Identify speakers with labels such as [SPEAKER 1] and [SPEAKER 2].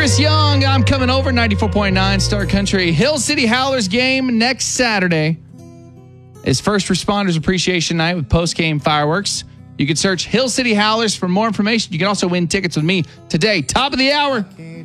[SPEAKER 1] Chris Young. I'm coming over 94.9 Star Country. Hill City Howlers game next Saturday is First Responders Appreciation Night with post-game fireworks. You can search Hill City Howlers for more information. You can also win tickets with me today. Top of the hour.